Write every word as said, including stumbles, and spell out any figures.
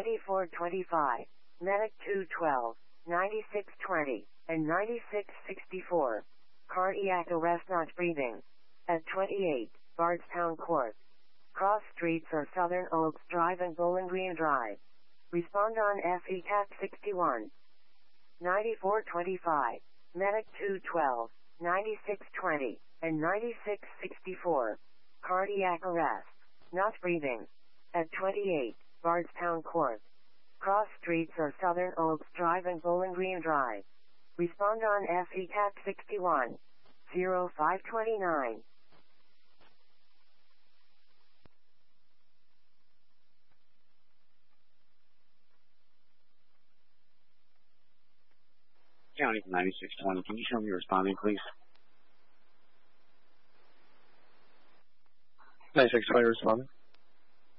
ninety-four twenty-five, Medic two twelve, ninety-six twenty, and ninety-six sixty-four. Cardiac arrest not breathing. At twenty-eight, Bardstown Court. Cross streets are Southern Oaks Drive and Bowling Green Drive. Respond on F E C A T sixty-one. ninety-four twenty-five, Medic two twelve, ninety-six twenty, and ninety-six sixty-four. Cardiac arrest. Not breathing. At twenty-eight, Bardstown Court. Cross streets are Southern Oaks Drive and Bowling Green Drive. Respond on F E C A T sixty-one. oh five twenty-nine. County ninety-six twenty. Can you show me responding, please? ninety-six twenty responding.